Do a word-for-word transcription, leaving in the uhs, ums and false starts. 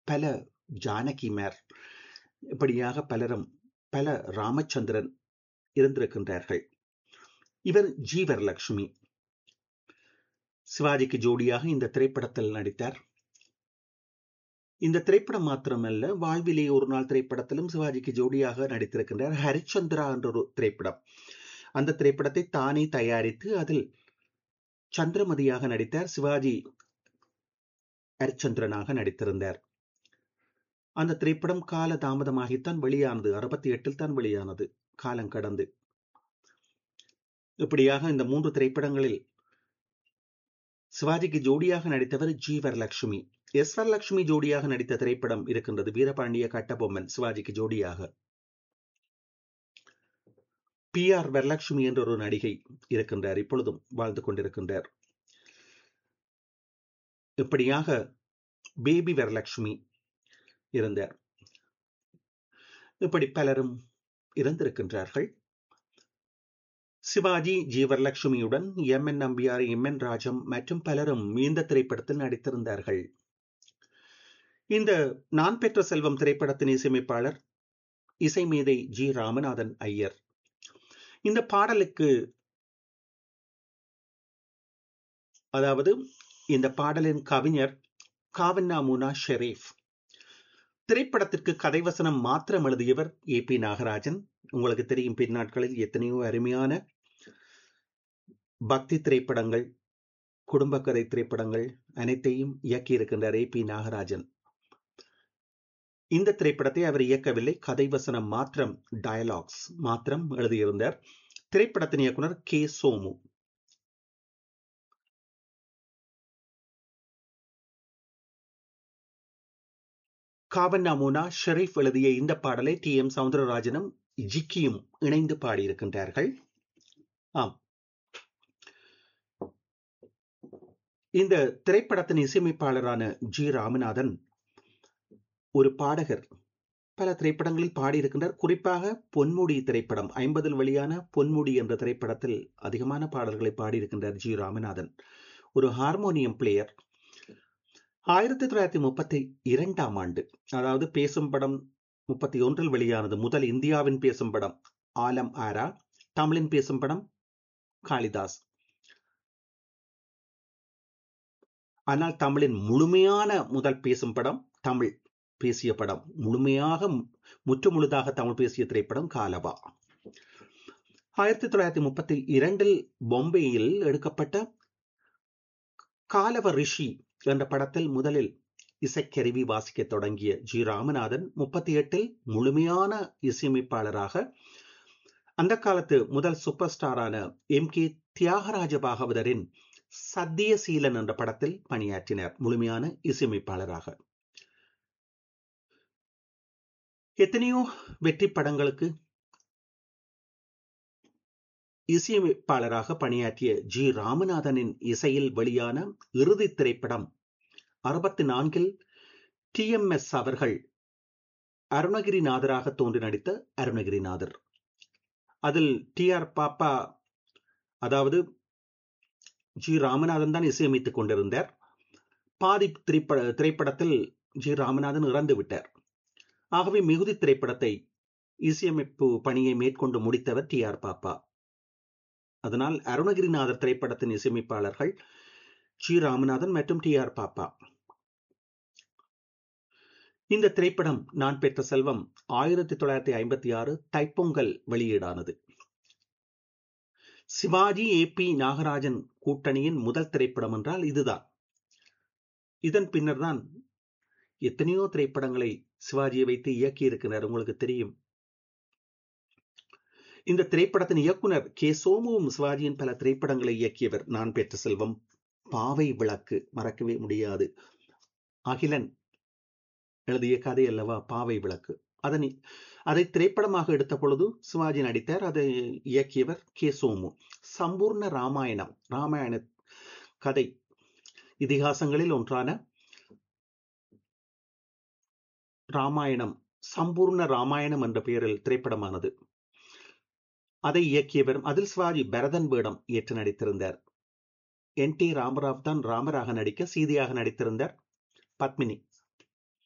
பல ஜானகிமார், இப்படியாக பலரும், பல ராமச்சந்திரன் இருந்திருக்கின்றார்கள். இவர் ஜி வரலட்சுமி. சிவாஜிக்கு ஜோடியாக இந்த திரைப்படத்தில் நடித்தார். இந்த திரைப்படம் மாத்திரமல்ல, வாழ்விலே ஒரு நாள் திரைப்படத்திலும் சிவாஜிக்கு ஜோடியாக நடித்திருக்கின்றார். ஹரிச்சந்திரா என்ற ஒரு திரைப்படம். அந்த திரைப்படத்தை தானே தயாரித்து அதில் சந்திரமதியாக நடித்தார். சிவாஜி ஹரிச்சந்திரனாக நடித்திருந்தார். அந்த திரைப்படம் கால தாமதமாகித்தான் வெளியானது. அறுபத்தி எட்டில் தான் வெளியானது, காலம் கடந்து. இப்படியாக இந்த மூன்று திரைப்படங்களில் சிவாஜிக்கு ஜோடியாக நடித்தவர் ஜி வரலட்சுமி. எஸ் வரலட்சுமி ஜோடியாக நடித்த திரைப்படம் இருக்கின்றது, வீரபாண்டிய கட்டபொம்மன், சிவாஜிக்கு ஜோடியாக. பி ஆர் வரலட்சுமி என்ற ஒரு நடிகை இருக்கின்றார், இப்பொழுதும் வாழ்ந்து கொண்டிருக்கின்றார். இப்படியாக பேபி வரலட்சுமி இருந்தார். இப்படி பலரும் இருந்திருக்கின்றார்கள். Sivaji G வரலட்சுமியுடன் M N Nambiar, M N Rajam மற்றும் பலரும் இந்த திரைப்படத்தில் நடித்திருந்தார்கள். இந்த நான் பெற்ற செல்வம் திரைப்படத்தின் இசையமைப்பாளர் இசைமேதை ஜி ராமநாதன் ஐயர். இந்த பாடலுக்கு, அதாவது இந்த பாடலின் கவிஞர் காவன்னா முனா ஷெரீப். திரைப்படத்திற்கு கதைவசனம் மாத்திரம் எழுதியவர் ஏ பி நாகராஜன். உங்களுக்கு தெரியும், பின்னாட்களில் எத்தனையோ அருமையான பக்தி திரைப்படங்கள், குடும்ப கதை திரைப்படங்கள் அனைத்தையும் இயக்கியிருக்கின்றார் ஏ பி நாகராஜன். இந்த திரைப்படத்தை அவர் இயக்கவில்லை, கதைவசனம் மாத்திரம், டயலாக்ஸ் மாத்திரம் எழுதியிருந்தார். திரைப்படத்தின் இயக்குனர் கே சோமு. காவன்னா முனா ஷெரீப் எழுதிய இந்த பாடலை டி எம் சவுந்தரராஜனும் ஜிக்கியும் இணைந்து பாடியிருக்கின்றார்கள். ஆம், இந்த திரைப்படத்தின் இசையமைப்பாளரான ஜி ராமநாதன் ஒரு பாடகர். பல திரைப்படங்களில் பாடியிருக்கின்றார். குறிப்பாக பொன்முடி திரைப்படம், ஐம்பதில் வெளியான பொன்முடி என்ற திரைப்படத்தில் அதிகமான பாடல்களை பாடியிருக்கின்றார் ஜி ராமநாதன். ஒரு ஹார்மோனியம் பிளேயர். ஆயிரத்தி தொள்ளாயிரத்தி முப்பத்தி இரண்டாம் ஆண்டு, அதாவது பேசும் படம் முப்பத்தி ஒன்றில் வெளியானது. முதல் இந்தியாவின் பேசும் படம் ஆலம் ஆரா, தமிழின் பேசும் படம் காளிதாஸ். ஆனால் தமிழின் முழுமையான முதல் பேசும் படம், தமிழ் பேசிய படம், முழுமையாக முற்று முழுதாக தமிழ் பேசிய திரைப்படம் காலவா. ஆயிரத்தி தொள்ளாயிரத்தி முப்பத்தி இரண்டில் பொம்பேயில் எடுக்கப்பட்ட காலவ ரிஷி என்ற படத்தில் முதலில் இசைக்கருவி வாசிக்க தொடங்கிய ஜி ராமநாதன் முப்பத்தி எட்டில் முழுமையான இசையமைப்பாளராக அந்த காலத்து முதல் super ஸ்டாரான M K Thyagaraja பாகவதரின் Sathyaseelan என்ற படத்தில் பணியாற்றினார் முழுமையான இசையமைப்பாளராக. எத்தனையோ வெற்றி படங்களுக்கு இசையமைப்பாளராக பணியாற்றிய ஜி ராமநாதனின் இசையில் வெளியான இறுதி திரைப்படம் அறுபத்தி நான்கில் டி எம் எஸ் அவர்கள் அருணகிரிநாதராக தோன்றி நடித்த அருணகிரிநாதர். அதில் டி ஆர் பாப்பா, அதாவது ஜி ராமநாதன் தான் இசையமைத்துக் கொண்டிருந்தார். பாதி திரைப்பட திரைப்படத்தில் ஜி ராமநாதன் இறந்து விட்டார். ஆகவே மிகுதி திரைப்படத்தை இசையமைப்பு பணியை மேற்கொண்டு முடித்தவர் டி ஆர் பாப்பா. அதனால் அருணகிரிநாதர் திரைப்படத்தின் இசையமைப்பாளர்கள் ஜி ராமநாதன் மற்றும் டி ஆர் பாப்பா. இந்த திரைப்படம் நான் பெற்ற செல்வம் ஆயிரத்தி தொள்ளாயிரத்தி ஐம்பத்தி ஆறு தைப்பொங்கல் வெளியீடானது. சிவாஜி ஏ பி நாகராஜன் கூட்டணியின் முதல் திரைப்படம் என்றால் இதுதான். இதன் பின்னர் தான் எத்தனையோ திரைப்படங்களை சிவாஜியை வைத்து இயக்கி இருக்கிறார், உங்களுக்கு தெரியும். இந்த திரைப்படத்தின் இயக்குனர் கே சோமுவும் சிவாஜியின் பல திரைப்படங்களை இயக்கியவர். நான் பெற்ற செல்வம், பாவை விளக்கு, மறக்கவே முடியாது. அகிலன் எழுதிய கதை அல்லவா பாவை விளக்கு. அதனை அதை திரைப்படமாக எடுத்த பொழுது சிவாஜி நடித்தார். அதை இயக்கியவர் கே சோமு. சம்பூர்ண ராமாயணம், ராமாயண கதை இதிகாசங்களில் ஒன்றான ராமாயணம், சம்பூர்ண ராமாயணம் என்ற பெயரில் திரைப்படமானது. அதை இயக்கியவர், அதில் சிவாஜி பரதன் வேடம் ஏற்று நடித்திருந்தார். என் டி ராமராவ் தான் ராமராக நடிக்க சீதையாக நடித்திருந்தார் பத்மினி.